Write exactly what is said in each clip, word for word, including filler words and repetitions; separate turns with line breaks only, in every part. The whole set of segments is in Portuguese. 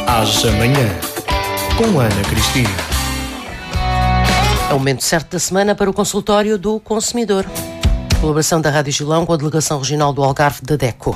Haja Manhã, com Ana Cristina.
É o momento certo da semana para o consultório do consumidor. Colaboração da Rádio Gilão com a Delegação Regional do Algarve da DECO.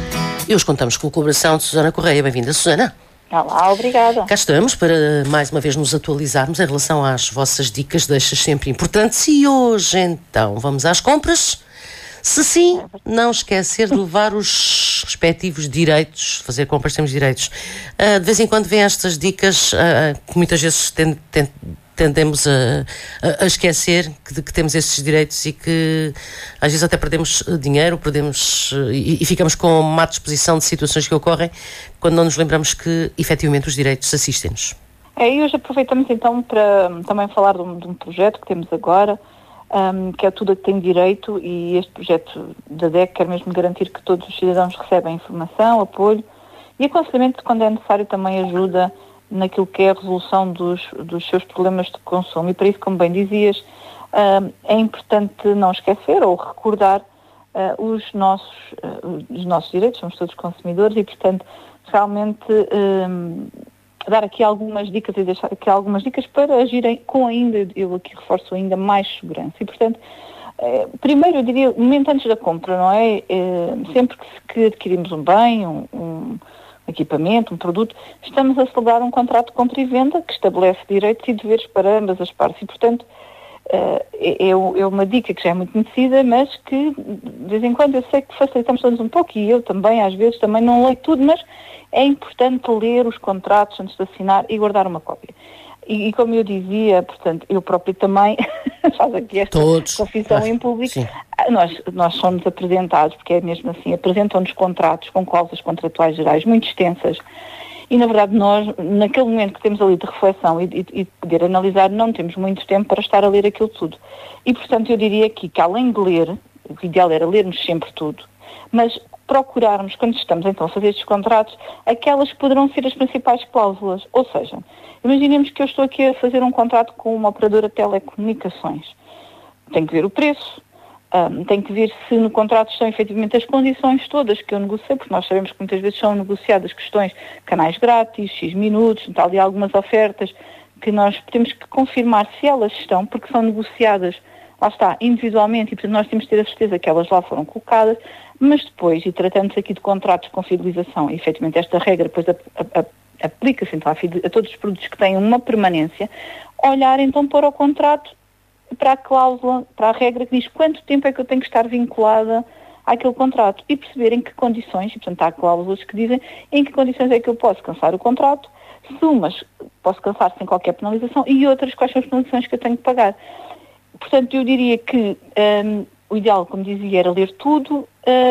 E hoje contamos com a colaboração de Susana Correia. Bem-vinda, Susana.
Olá, obrigada.
Cá estamos para mais uma vez nos atualizarmos em relação às vossas dicas, deixas sempre importantes. E hoje, então, vamos às compras. Se sim, não esquecer de levar os respectivos direitos, fazer compras temos direitos. Uh, de vez em quando vêm estas dicas uh, que muitas vezes ten, ten, tendemos a, a, a esquecer que, que temos esses direitos e que às vezes até perdemos dinheiro, perdemos uh, e, e ficamos com má disposição de situações que ocorrem quando não nos lembramos que efetivamente os direitos assistem-nos.
É, e hoje aproveitamos então para também falar de um, de um projeto que temos agora, Um, que é tudo a que tem direito, e este projeto da D E C quer mesmo garantir que todos os cidadãos recebem informação, apoio e aconselhamento quando é necessário, também ajuda naquilo que é a resolução dos, dos seus problemas de consumo. E para isso, como bem dizias, um, é importante não esquecer ou recordar uh, os, nossos, uh, os nossos direitos, somos todos consumidores e, portanto, realmente um, dar aqui algumas dicas e deixar aqui algumas dicas para agirem com ainda, eu aqui reforço ainda mais segurança. E, portanto, eh, primeiro eu diria, um momento antes da compra, não é? Eh, sempre que, que adquirimos um bem, um, um equipamento, um produto, estamos a celebrar um contrato de compra e venda que estabelece direitos e deveres para ambas as partes. E, portanto, eh, é, é uma dica que já é muito conhecida, mas que de vez em quando eu sei que facilitamos todos um pouco, e eu também, às vezes, também não leio tudo, mas é importante ler os contratos antes de assinar e guardar uma cópia. E, e como eu dizia, portanto, eu próprio também faço aqui esta
Todos.
confissão
Mas,
em público.
sim.
Nós, nós somos apresentados, porque é mesmo assim, apresentam-nos contratos com cláusulas contratuais gerais muito extensas e, na verdade, nós, naquele momento que temos ali de reflexão e, e, e poder analisar, não temos muito tempo para estar a ler aquilo tudo. E, portanto, eu diria aqui que, além de ler, o ideal era lermos sempre tudo, mas procurarmos, quando estamos então a fazer estes contratos, aquelas que poderão ser as principais cláusulas. Ou seja, imaginemos que eu estou aqui a fazer um contrato com uma operadora de telecomunicações. Tenho que ver o preço, um, tenho que ver se no contrato estão efetivamente as condições todas que eu negociei, porque nós sabemos que muitas vezes são negociadas questões, canais grátis, X minutos, tal, e algumas ofertas que nós temos que confirmar se elas estão, porque são negociadas, lá está, individualmente, e portanto nós temos que ter a certeza que elas lá foram colocadas, mas depois, e tratando-se aqui de contratos com fidelização, e efetivamente esta regra depois aplica-se então a, a todos os produtos que têm uma permanência, olhar então para o contrato, para a cláusula, para a regra que diz quanto tempo é que eu tenho que estar vinculada àquele contrato e perceber em que condições, e portanto há cláusulas que dizem em que condições é que eu posso cancelar o contrato, se umas posso cancelar sem qualquer penalização e outras quais são as penalizações que eu tenho que pagar. Portanto, eu diria que um, o ideal, como dizia, era ler tudo.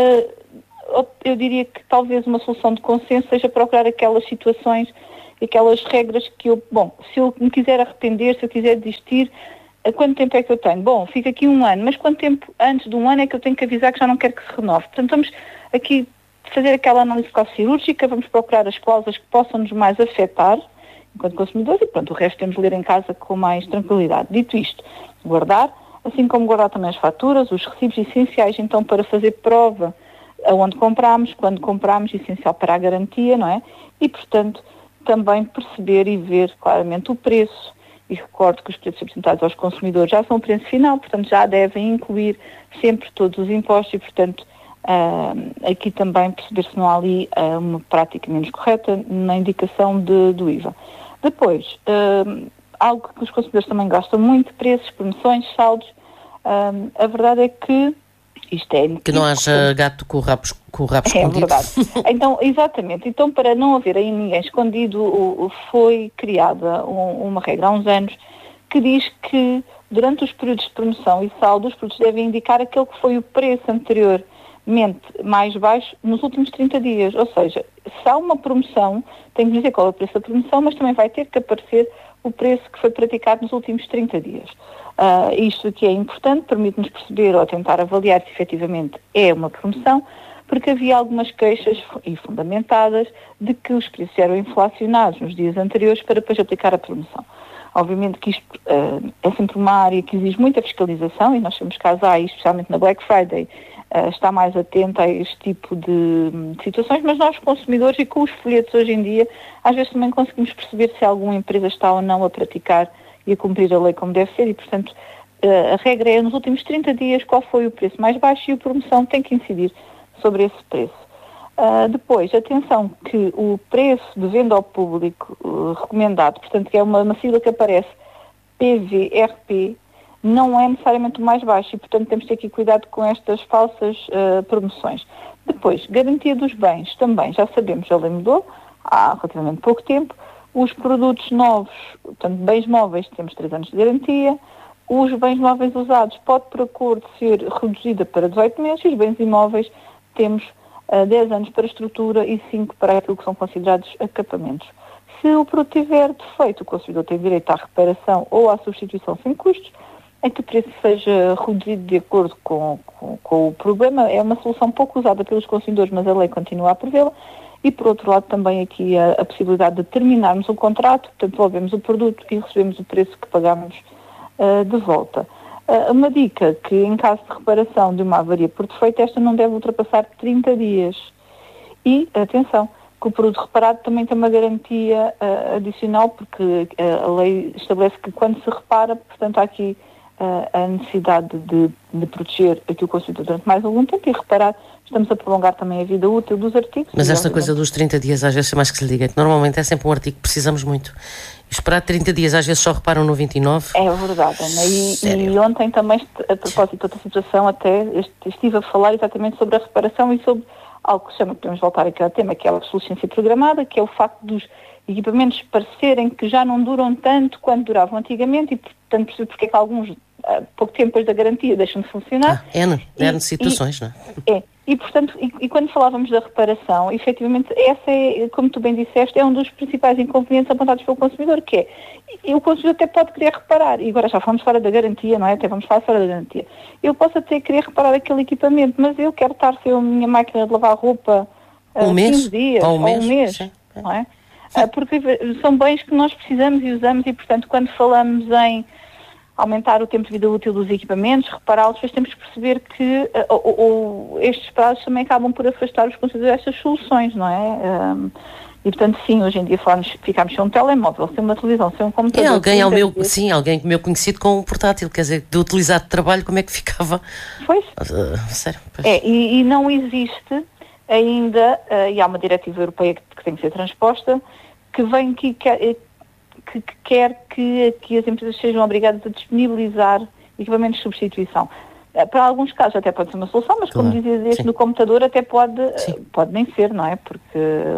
Uh, eu diria que talvez uma solução de consenso seja procurar aquelas situações, aquelas regras que eu, bom, se eu me quiser arrepender, se eu quiser desistir, uh, quanto tempo é que eu tenho? Bom, fica aqui um ano, mas quanto tempo antes de um ano é que eu tenho que avisar que já não quero que se renove? Portanto, vamos aqui fazer aquela análise cirúrgica, vamos procurar as cláusulas que possam nos mais afetar enquanto consumidores e pronto, o resto temos de ler em casa com mais tranquilidade. Dito isto, guardar, assim como guardar também as faturas, os recibos essenciais, então, para fazer prova aonde compramos, quando compramos, essencial para a garantia, não é? E, portanto, também perceber e ver claramente o preço. E recordo que os preços apresentados aos consumidores já são o preço final, portanto, já devem incluir sempre todos os impostos e, portanto, uh, aqui também perceber se não há ali uh, uma prática menos correta na indicação de, do I V A. Depois, uh, algo que os consumidores também gostam muito, preços, promoções, saldos. Um, a verdade é que isto é...
Que não haja gato com o rabo, com o rabo escondido.
É verdade. Então, exatamente. Então, para não haver aí ninguém escondido, foi criada uma regra há uns anos que diz que durante os períodos de promoção e saldo, os produtos devem indicar aquele que foi o preço anteriormente mais baixo nos últimos trinta dias. Ou seja, se há uma promoção, tem que dizer qual é o preço da promoção, mas também vai ter que aparecer o preço que foi praticado nos últimos trinta dias. Uh, isto que é importante, permite-nos perceber ou tentar avaliar se efetivamente é uma promoção, porque havia algumas queixas, e fundamentadas, de que os preços eram inflacionados nos dias anteriores para depois aplicar a promoção. Obviamente que isto uh, é sempre uma área que exige muita fiscalização, e nós temos casos aí, especialmente na Black Friday, uh, está mais atenta a este tipo de, de situações, mas nós consumidores e com os folhetos hoje em dia, às vezes também conseguimos perceber se alguma empresa está ou não a praticar e a cumprir a lei como deve ser e, portanto, uh, a regra é nos últimos trinta dias qual foi o preço mais baixo e a promoção tem que incidir sobre esse preço. Uh, depois, atenção que o preço de venda ao público uh, recomendado, portanto que é uma, uma sigla que aparece P V R P, não é necessariamente o mais baixo e portanto temos de ter aqui cuidado com estas falsas uh, promoções. Depois, garantia dos bens, também já sabemos, a lei mudou há relativamente pouco tempo, os produtos novos, portanto bens móveis temos três anos de garantia, os bens móveis usados pode por acordo ser reduzida para dezoito meses e os bens imóveis temos Uh, dez anos para a estrutura e cinco para aquilo que são considerados acabamentos. Se o produto tiver defeito, o consumidor tem direito à reparação ou à substituição sem custos, em que o preço seja reduzido de acordo com, com, com o problema. É uma solução pouco usada pelos consumidores, mas a lei continua a prevê-la. E, por outro lado, também aqui a, a possibilidade de terminarmos o contrato, portanto, devolvemos o produto e recebemos o preço que pagámos uh, de volta. Uma dica que em caso de reparação de uma avaria por defeito, esta não deve ultrapassar trinta dias. E, atenção, que o produto reparado também tem uma garantia uh, adicional, porque uh, a lei estabelece que quando se repara, portanto há aqui uh, a necessidade de, de proteger aqui o consumidor durante mais algum tempo e reparar, estamos a prolongar também a vida útil dos artigos.
Mas esta coisa dos trinta dias, às vezes é mais que se lhe diga, que normalmente é sempre um artigo que precisamos muito. Esperar trinta dias, às vezes só reparam no vinte e nove.
É verdade, Ana. E, e ontem também, a propósito de outra situação, até estive a falar exatamente sobre a reparação e sobre algo que se chama, podemos voltar aqui ao tema, que é a obsolescência programada, que é o facto dos equipamentos parecerem que já não duram tanto quanto duravam antigamente e, portanto, perceber porque é que alguns, pouco tempo depois da garantia, deixam de funcionar.
Ah, N, N situações,
e,
não é?
É. E, portanto, e, e quando falávamos da reparação, efetivamente, essa é, como tu bem disseste, é um dos principais inconvenientes apontados pelo consumidor, que é, e o consumidor até pode querer reparar, e agora já falamos fora da garantia, não é? Até vamos falar fora da garantia. Eu posso até querer reparar aquele equipamento, mas eu quero estar sem a minha máquina de lavar roupa uh,
um mês,
quinze dias, ou um mês, ou um mês
sim.
Não é? Uh, porque são bens que nós precisamos e usamos e, portanto, quando falamos em aumentar o tempo de vida útil dos equipamentos, repará-los, depois temos que perceber que uh, ou, ou, estes prazos também acabam por afastar os consumidores destas soluções, não é? Um, e, portanto, sim, hoje em dia falamos, ficamos sem um telemóvel, sem uma televisão, sem um computador.
É alguém ao meu,
vezes.
sim, alguém meu conhecido com um portátil, quer dizer, de utilizar de trabalho, como é que ficava?
Pois.
Uh, sério? Pois.
É, e, e não existe ainda, uh, e há uma diretiva europeia que, que tem que ser transposta, que vem aqui... Que, Que, que quer que, que as empresas sejam obrigadas a disponibilizar equipamentos de substituição. Para alguns casos até pode ser uma solução, mas como
Claro,
dizias, este
sim.
no computador até pode,
Sim.
pode nem ser, não é? Porque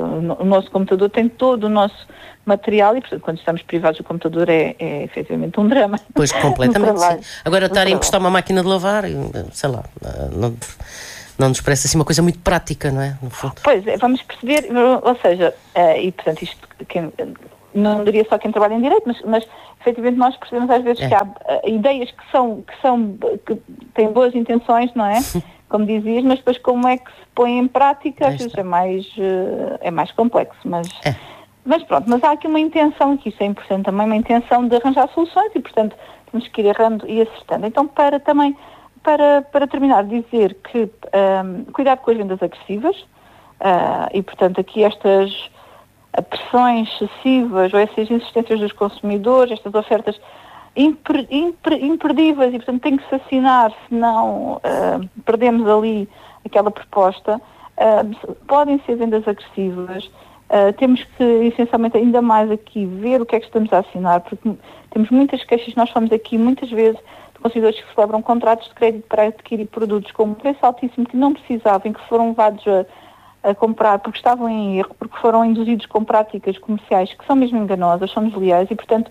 o nosso computador tem todo o nosso material e, portanto, quando estamos privados do computador é, é efetivamente um drama.
Pois, completamente, sim. Agora estar a
trabalho.
emprestar uma máquina de lavar, sei lá, não, não nos parece assim uma coisa muito prática, não é? No fundo.
Pois, é, vamos perceber, ou seja, uh, e portanto isto... Quem, não diria só quem trabalha em direito, mas, mas efetivamente nós percebemos às vezes
é.
que há uh, ideias que são, que são, que têm boas intenções, não é? Como dizias, mas depois como é que se põe em prática, às vezes é mais, uh, é mais complexo, mas,
É.
mas pronto, mas há aqui uma intenção, que isso é importante também, uma intenção de arranjar soluções e portanto temos que ir errando e acertando. Então para também, para, para terminar, dizer que um, cuidado com as vendas agressivas uh, e portanto aqui estas pressões excessivas ou essas insistências dos consumidores, estas ofertas imper, imper, imperdíveis e, portanto, tem que se assinar, senão uh, perdemos ali aquela proposta. Uh, podem ser vendas agressivas. Uh, temos que, essencialmente, ainda mais aqui ver o que é que estamos a assinar, porque temos muitas queixas, nós falamos aqui muitas vezes de consumidores que celebram contratos de crédito para adquirir produtos com um preço altíssimo que não precisavam, que foram levados a a comprar porque estavam em erro, porque foram induzidos com práticas comerciais que são mesmo enganosas, são desleais e, portanto,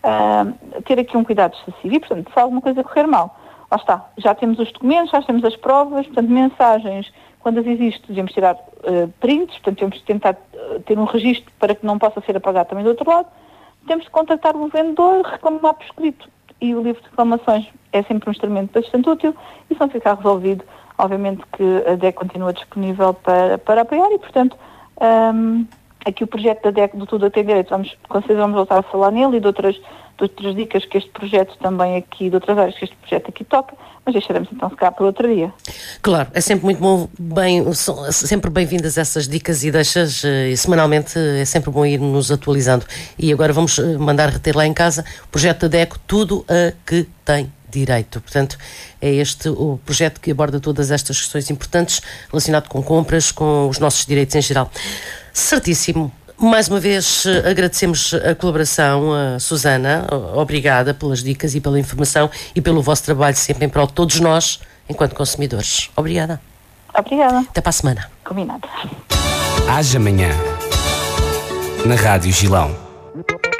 uh, ter aqui um cuidado excessivo. E, portanto, se alguma coisa correr mal, lá está, já temos os documentos, já temos as provas, portanto, mensagens, quando as existem, devemos tirar uh, prints, portanto, temos de tentar uh, ter um registro para que não possa ser apagado também do outro lado. Temos de contactar o vendedor, reclamar por escrito. E o livro de reclamações é sempre um instrumento bastante útil e se não ficar resolvido, obviamente que a D E C continua disponível para, para apoiar e, portanto, um, aqui o projeto da D E C do Tudo a Ter Direito, vamos, com certeza vamos voltar a falar nele e de outras, de outras dicas que este projeto também aqui, de outras áreas que este projeto aqui toca, mas deixaremos então se calhar para outro dia.
Claro, é sempre muito bom, bem, são sempre bem-vindas essas dicas e deixas, e semanalmente é sempre bom ir nos atualizando. E agora vamos mandar reter lá em casa o projeto da D E C, Tudo a que tem direito. Portanto, é este o projeto que aborda todas estas questões importantes relacionado com compras, com os nossos direitos em geral. Certíssimo. Mais uma vez agradecemos a colaboração, a Susana, obrigada pelas dicas e pela informação e pelo vosso trabalho sempre em prol de todos nós, enquanto consumidores. Obrigada.
Obrigada.
Até para a semana.
Combinado.
Haja Manhã, na Rádio Gilão.